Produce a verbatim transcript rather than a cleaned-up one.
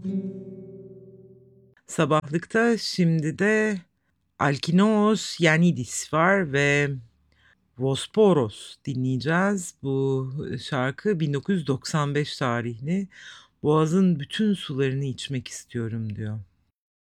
Sabahlıkta şimdi de Alkinoos Yanidis var ve Vosporos dinleyeceğiz. Bu şarkı bin dokuz yüz doksan beş tarihli. Boğazın bütün sularını içmek istiyorum diyor.